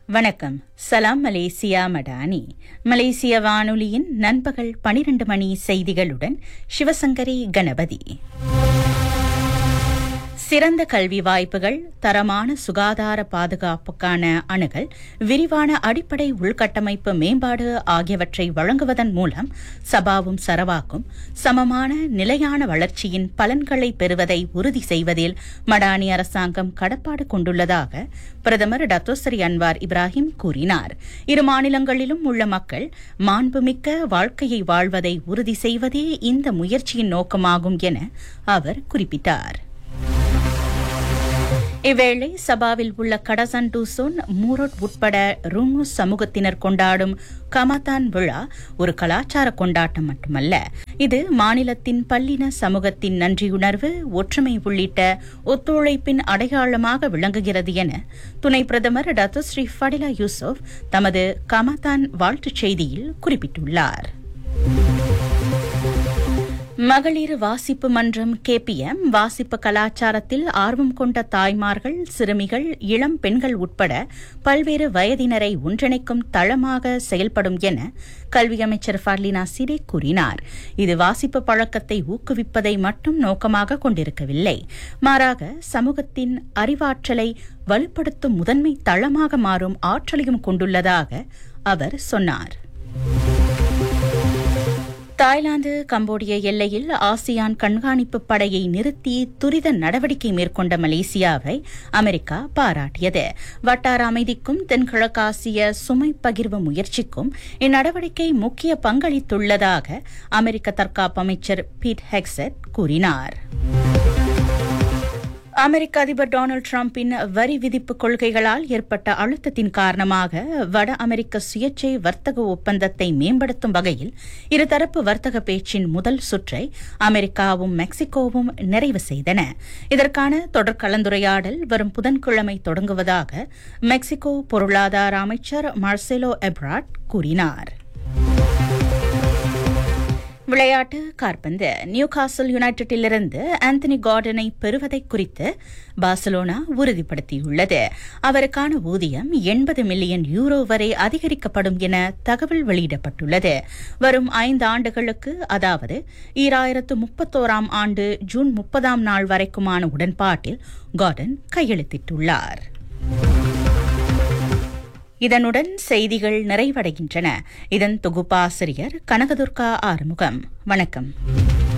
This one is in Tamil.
வணக்கம். சலாம் மலேசியா மடானி. மலேசிய வானொலியின் நண்பகல் 12 மணி செய்திகளுடன் சிவசங்கரி கணபதி. சிறந்த கல்வி வாய்ப்புகள், தரமான சுகாதார பாதுகாப்புக்கான அணுகல், விரிவான அடிப்படை உள்கட்டமைப்பு மேம்பாடு ஆகியவற்றை வழங்குவதன் மூலம் சபாவும் சரவாக்கும் சமமான நிலையான வளர்ச்சியின் பலன்களை பெறுவதை உறுதி செய்வதில் மடானி அரசாங்கம் கடப்பாடு கொண்டுள்ளதாக பிரதமர் டத்தோஸ்ரீ அன்வார் இப்ராஹிம் கூறினார். இரு மாநிலங்களிலும் உள்ள மக்கள் மாண்புமிக்க வாழ்க்கையை வாழ்வதை உறுதி செய்வதே இந்த முயற்சியின் நோக்கமாகும் என அவர் குறிப்பிட்டார். இவ்வேளை சபாவில் உள்ள கடசன் டூசோன், மூரோட் உட்பட ருங்கு சமூகத்தினர் கொண்டாடும் கமதான் விழா ஒரு கலாச்சார கொண்டாட்டம் மட்டுமல்ல, இது மாநிலத்தின் பல்லின சமூகத்தின் நன்றியுணர்வு, ஒற்றுமை உள்ளிட்ட ஒத்துழைப்பின் அடையாளமாக விளங்குகிறது என துணை பிரதமர் டத்தோஸ்ரீ ஃபடிலா யூசுப் தமது கமதான் வாழ்த்துச் செய்தியில் குறிப்பிட்டுள்ளார். மகளிர் வாசிப்பு மன்றம் KPM வாசிப்பு கலாச்சாரத்தில் ஆர்வம் கொண்ட தாய்மார்கள், சிறுமிகள், இளம் பெண்கள் உட்பட பல்வேறு வயதினரை ஒன்றிணைக்கும் தளமாக செயல்படும் என கல்வி அமைச்சர் ஃபர்லினா சிடேக் கூறினார். இது வாசிப்பு பழக்கத்தை ஊக்குவிப்பதை மட்டும் நோக்கமாக கொண்டிருக்கவில்லை, மாறாக சமூகத்தின் அறிவாற்றலை வலுப்படுத்தும் முதன்மை தளமாக மாறும் ஆற்றலையும் கொண்டுள்ளதாக அவர் சொன்னார். தாய்லாந்து கம்போடிய எல்லையில் ஆசியான் கண்காணிப்பு படையை நிறுத்தி துரித நடவடிக்கை மேற்கொண்ட மலேசியாவை அமெரிக்கா பாராட்டியது. வட்டார அமைதிக்கும் தென்கிழக்காசிய சுமை பகிர்வு முயற்சிக்கும் இந்நடவடிக்கை முக்கிய பங்களித்துள்ளதாக அமெரிக்க தற்காப்பு அமைச்சர் பீட் ஹெக்ஸெட் கூறினார். அமெரிக்க அதிபர் டொனால்டு டிரம்பின் வரி விதிப்பு கொள்கைகளால் ஏற்பட்ட அழுத்தத்தின் காரணமாக வட அமெரிக்க சுயேட்சை வர்த்தக ஒப்பந்தத்தை மேம்படுத்தும் வகையில் இருதரப்பு வர்த்தக பேச்சின் முதல் சுற்றை அமெரிக்காவும் மெக்சிகோவும் நிறைவு செய்தன. இதற்கான தொடர் கலந்துரையாடல் வரும் புதன்கிழமை தொடங்குவதாக மெக்சிகோ பொருளாதார அமைச்சர் மார்செலோ எப்ராட் கூறினார். விளையாட்டு காற்பந்து. நியூகாசல் யுனைடெட்டிலிருந்து ஆந்தனி கார்டனை பெறுவதை குறித்து பார்சலோனா உறுதிப்படுத்தியுள்ளது. அவருக்கான ஊதியம் 80 மில்லியன் யூரோ வரை அதிகரிக்கப்படும் என தகவல் வெளியிடப்பட்டுள்ளது. வரும் 5 ஆண்டுகளுக்கு, அதாவது 2031 ஆண்டு ஜூன் 30 வரைக்குமான உடன்பாட்டில் கார்டன் கையெழுத்திட்டுள்ளார். இதனுடன் செய்திகள் நிறைவடைகின்றன. இதன் தொகுப்பாசிரியர் கனகதுர்கா ஆறுமுகம். வணக்கம்.